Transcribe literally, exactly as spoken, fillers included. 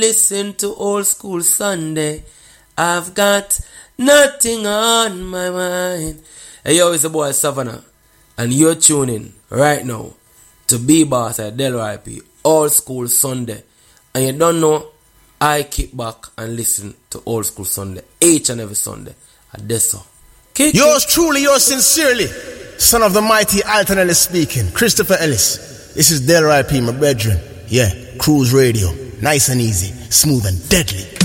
listen to Old School Sunday. I've got nothing on my mind. Hey yo, it's the boy Savannah, and you're tuning right now to B-Boss at Delroy P, Old School Sunday. And you don't know, I kick back and listen to Old School Sunday each and every Sunday at Deso. Yours truly, yours sincerely, son of the mighty Alton Ellis speaking, Christopher Ellis. This is Delroy P, my brethren. Yeah, Cruise Radio, nice and easy, smooth and deadly.